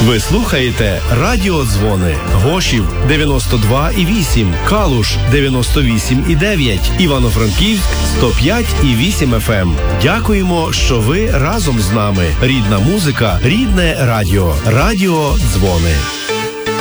Ви слухаєте Радіодзвони. Гошів 92,8, Калуш 98,9, Івано-Франківськ 105,8 FM. Дякуємо, що ви разом з нами. Рідна музика, рідне радіо. Радіодзвони.